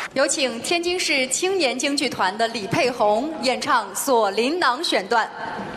有请天津市青年京剧团的李佩红演唱《锁麟囊》选段。